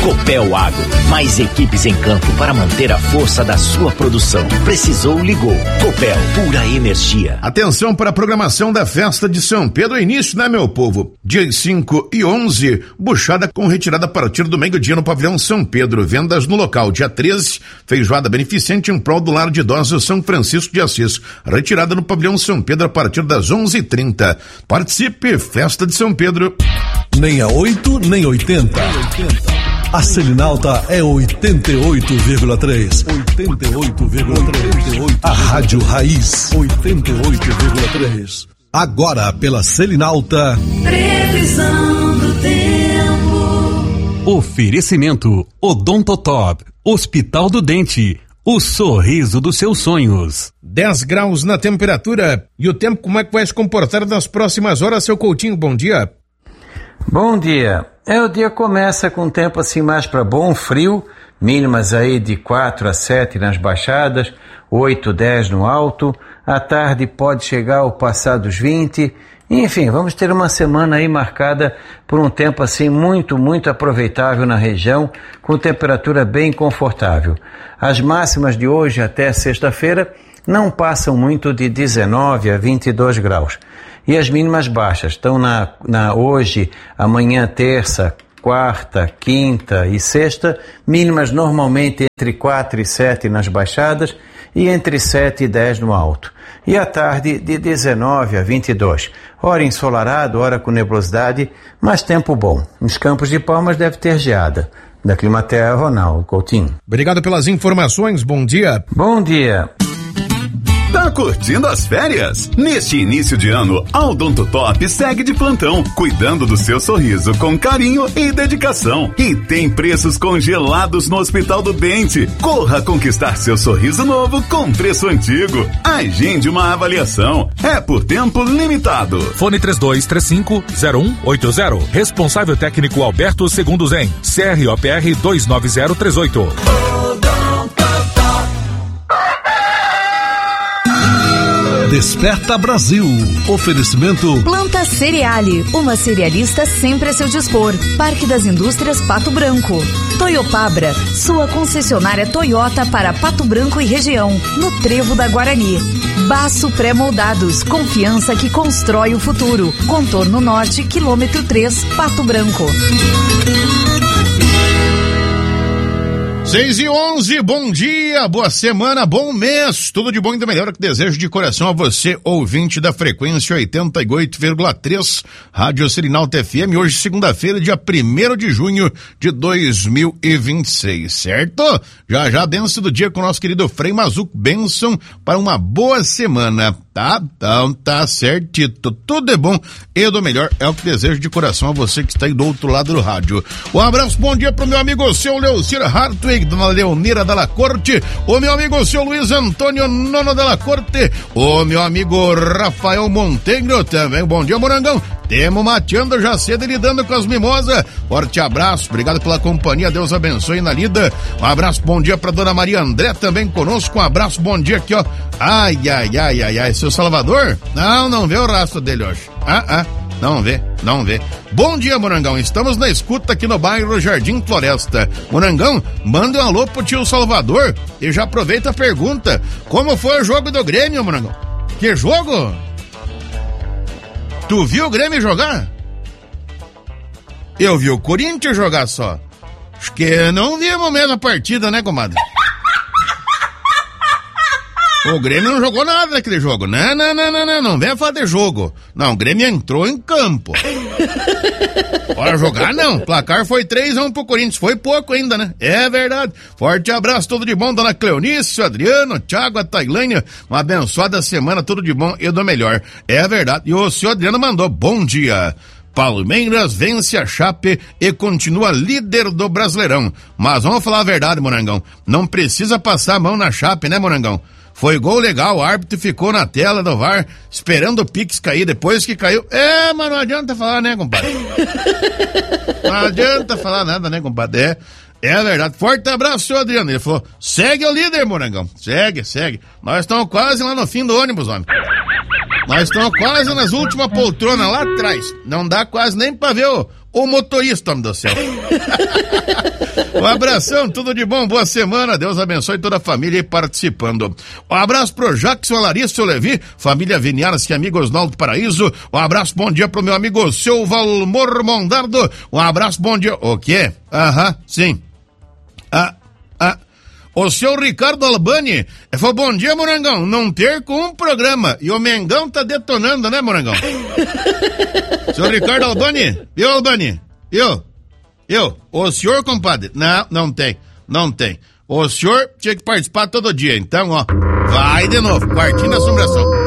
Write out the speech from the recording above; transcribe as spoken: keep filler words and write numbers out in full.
Copel Agro, mais equipes em campo para manter a força da sua produção. Precisou, ligou. Copel, pura energia. Atenção para a programação da festa de São Pedro, início, né, meu povo? Dias cinco e onze, buchada com retirada a partir do meio-dia no pavilhão São Pedro. Vendas no local. Dia treze, feijoada beneficente em prol do lar de idosos São Francisco de Assis. Retirada no pavilhão São Pedro a partir das onze e trinta. Participe, festa de São Pedro. Nem a oito, nem oitenta. A Selinalta é oitenta e oito vírgula três. oitenta e oito vírgula três. A Rádio Raiz, oitenta e oito vírgula três. Agora pela Selinalta. Previsão do tempo. Oferecimento Odontotop, Hospital do Dente, o sorriso dos seus sonhos. dez graus na temperatura. E o tempo, como é que vai se comportar nas próximas horas, seu Coutinho? Bom dia. Bom dia. É, o dia começa com tempo assim mais para bom frio, mínimas aí de quatro a sete nas baixadas, oito, dez no alto. À tarde pode chegar ao passar dos vinte. Enfim, vamos ter uma semana aí marcada por um tempo assim muito, muito aproveitável na região, com temperatura bem confortável. As máximas de hoje até sexta-feira não passam muito de dezenove a vinte e dois graus. E as mínimas baixas estão na, na hoje, amanhã, terça, quarta, quinta e sexta, mínimas normalmente entre quatro e sete nas baixadas e entre sete e dez no alto. E à tarde de dezenove a vinte e dois. Hora ensolarado, hora com nebulosidade, mas tempo bom. Nos Campos de Palmas deve ter geada. Da Climaterra, Ronaldo Coutinho. Obrigado pelas informações, bom dia. Bom dia. Tá curtindo as férias? Neste início de ano, a Odontotop segue de plantão, cuidando do seu sorriso com carinho e dedicação. E tem preços congelados no Hospital do Dente. Corra conquistar seu sorriso novo com preço antigo. Agende uma avaliação. É por tempo limitado. Fone três dois três cinco zero um oito zero. Responsável técnico Alberto Segundo Zen. C R O P R dois nove zero três oito. Desperta Brasil. Oferecimento Planta Cereale, uma cerealista sempre a seu dispor. Parque das Indústrias Pato Branco. Toyopabra, sua concessionária Toyota para Pato Branco e região, no Trevo da Guarani. Baço Pré-Moldados, confiança que constrói o futuro. Contorno Norte, quilômetro três, Pato Branco. seis e onze, bom dia, boa semana, bom mês, tudo de bom e do melhor que desejo de coração a você, ouvinte da frequência oitenta e oito vírgula três, Rádio Selinalta F M, hoje segunda-feira, dia primeiro de junho de dois mil e vinte e seis, certo? Já já, benção do dia com o nosso querido Frei Mazuco, benção para uma boa semana, tá? Então tá certito, tudo é bom e do melhor é o que desejo de coração a você que está aí do outro lado do rádio. Um abraço, bom dia pro meu amigo, seu Leucir Hartwig, dona Leonira Dalla Corte, o meu amigo, seu Luiz Antônio Nono Dalla Corte, o meu amigo Rafael Montenegro, também bom dia, Morangão. Temo mateando já cedo e lidando com as mimosas. Forte abraço, obrigado pela companhia, Deus abençoe na lida. Um abraço, bom dia pra dona Maria André também conosco, um abraço, bom dia aqui, ó. Ai, ai, ai, ai, ai, seu Salvador? Não, não vê o rastro dele hoje. Ah, ah, não vê, não vê. Bom dia, Morangão, estamos na escuta aqui no bairro Jardim Floresta. Morangão, manda um alô pro tio Salvador e já aproveita a pergunta, como foi o jogo do Grêmio, Morangão? Que jogo? Tu viu o Grêmio jogar? Eu vi o Corinthians jogar só. Acho que não vimos a mesma partida, né, comadre? O Grêmio não jogou nada naquele jogo. Não, não, não, não, não, não venha falar de jogo. Não, o Grêmio entrou em campo. Bora jogar, não. O placar foi três a um pro Corinthians. Foi pouco ainda, né? É verdade. Forte abraço, tudo de bom, dona Cleonice, Adriano, Thiago, a Tailândia. Uma abençoada semana, tudo de bom e do melhor. É verdade. E o senhor Adriano mandou bom dia. Palmeiras vence a Chape e continua líder do Brasileirão. Mas vamos falar a verdade, Morangão. Não precisa passar a mão na Chape, né, Morangão? Foi gol legal, o árbitro ficou na tela do V A R, esperando o Pix cair, depois que caiu... É, mas não adianta falar, né, compadre? Não adianta falar nada, né, compadre? É, é verdade. Forte abraço, senhor Adriano. Ele falou, segue o líder, Morangão. Segue, segue. Nós estamos quase lá no fim do ônibus, homem. Nós estamos quase nas últimas poltronas lá atrás. Não dá quase nem pra ver o, o motorista, homem do céu. Um abração, tudo de bom, boa semana, Deus abençoe toda a família aí participando. Um abraço pro Jackson, Larissa, o Levi, família Viniaras, que amigos no Alto Paraíso. Um abraço, bom dia pro meu amigo seu Valmor Mondardo. Um abraço, bom dia. O quê? Aham, sim. Ah, ah. O seu Ricardo Albani falou, bom dia, Morangão, não perco um programa. E o Mengão tá detonando, né, Morangão? Seu Ricardo Albani? Eu, Albani? Eu? Eu? O senhor, compadre? Não, não tem, não tem. O senhor tinha que participar todo dia, então, ó, vai de novo, quartinho da assombração.